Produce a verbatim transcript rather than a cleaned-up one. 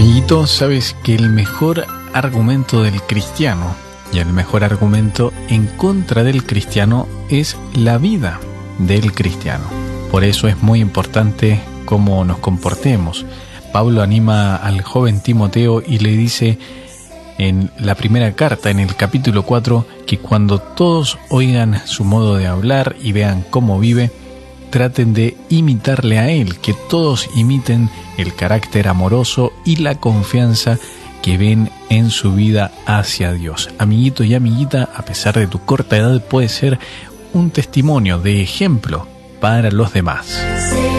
Amiguito, sabes que el mejor argumento del cristiano y el mejor argumento en contra del cristiano es la vida del cristiano. Por eso es muy importante cómo nos comportemos. Pablo anima al joven Timoteo y le dice en la primera carta, en el capítulo cuatro, que cuando todos oigan su modo de hablar y vean cómo vive, traten de imitarle a él, que todos imiten el carácter amoroso y la confianza que ven en su vida hacia Dios. Amiguito y amiguita, a pesar de tu corta edad, puedes ser un testimonio de ejemplo para los demás.